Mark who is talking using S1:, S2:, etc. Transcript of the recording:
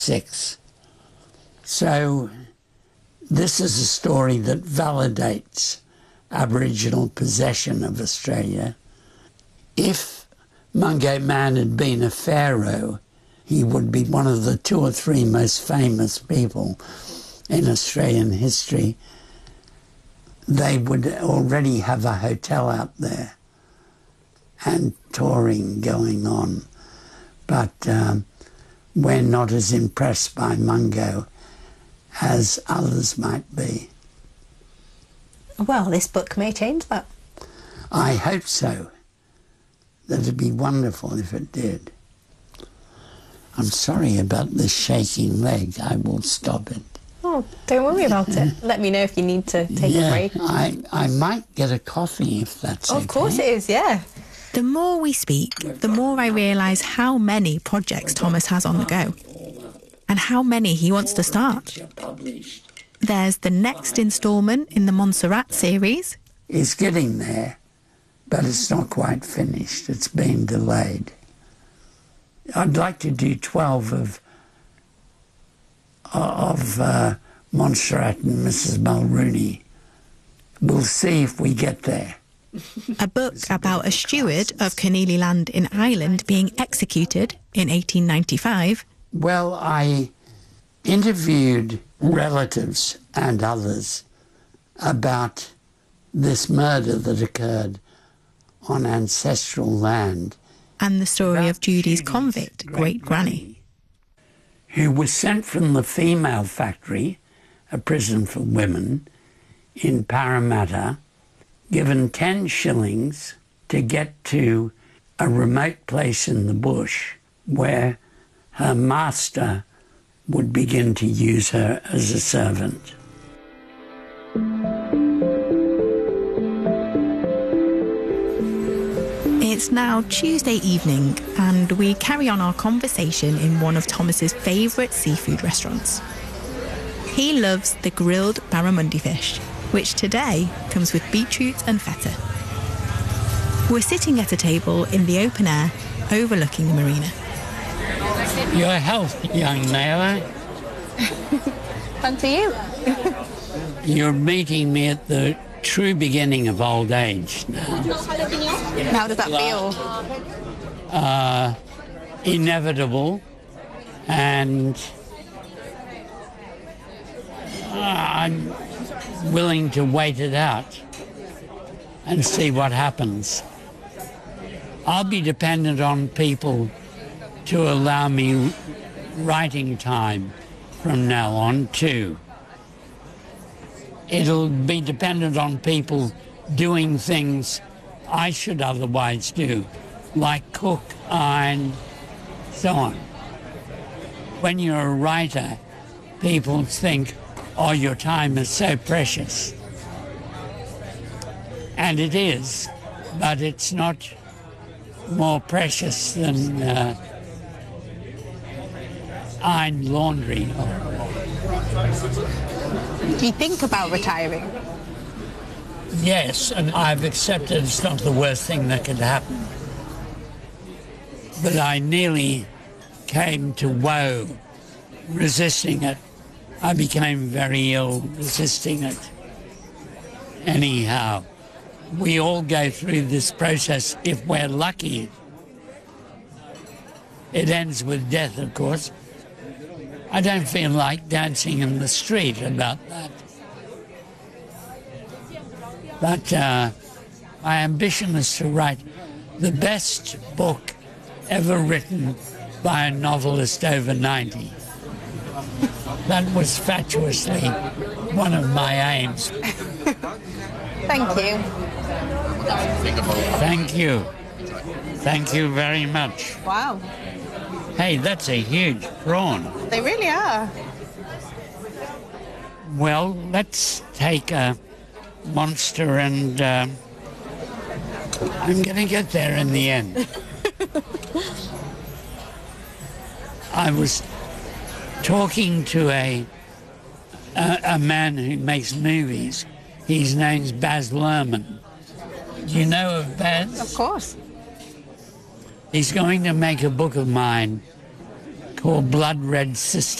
S1: 6. So this is a story that validates Aboriginal possession of Australia. If Mungo Man had been a pharaoh, he would be one of the 2 or 3 most famous people in Australian history. They would already have a hotel out there and touring going on. But we're not as impressed by Mungo as others might be.
S2: Well, this book may change that.
S1: I hope so. That'd be wonderful if it did. I'm sorry about this shaking leg. I will stop it.
S2: Oh, don't worry about it. Let me know if you need to take a break.
S1: I might get a coffee if that's okay.
S2: Of course it is, yeah.
S3: The more we speak, the more I realise how many projects Thomas has on the go and how many he wants to start. There's the next instalment in the Montserrat series.
S1: It's getting there, but it's not quite finished. It's been delayed. I'd like to do 12 of Montserrat and Mrs. Mulrooney. We'll see if we get there.
S3: A book about a steward of Cornelia Land in Ireland being executed in 1895.
S1: Well, I interviewed relatives and others about this murder that occurred on ancestral land.
S3: And the story of Judy's convict great-granny,
S1: who was sent from the female factory, a prison for women, in Parramatta, given 10 shillings to get to a remote place in the bush where her master would begin to use her as a servant.
S3: It's now Tuesday evening and we carry on our conversation in one of Thomas's favourite seafood restaurants. He loves the grilled barramundi fish, which today comes with beetroot and feta. We're sitting at a table in the open air overlooking the marina.
S1: Your health, young Naila.
S2: And to you.
S1: You're meeting me at the true beginning of old age now.
S2: How does that feel?
S1: Inevitable, and I'm willing to wait it out and see what happens. I'll be dependent on people to allow me writing time from now on too. It'll be dependent on people doing things I should otherwise do, like cook, iron, so on. When you're a writer, people think, oh, your time is so precious. And it is, but it's not more precious than iron laundry.
S2: Do you think about retiring?
S1: Yes, and I've accepted it's not the worst thing that could happen. But I nearly came to woe resisting it. I became very ill resisting it. Anyhow, we all go through this process if we're lucky. It ends with death, of course. I don't feel like dancing in the street about that. But my ambition is to write the best book ever written by a novelist over 90. That was fatuously one of my aims.
S2: Thank you.
S1: Thank you. Thank you very much.
S2: Wow.
S1: Hey, that's a huge prawn.
S2: They really are.
S1: Well, let's take a monster and I'm going to get there in the end. I was talking to a man who makes movies. His name's Baz Luhrmann. Do you know of Baz?
S2: Of course.
S1: He's going to make a book of mine called Blood Red Sister.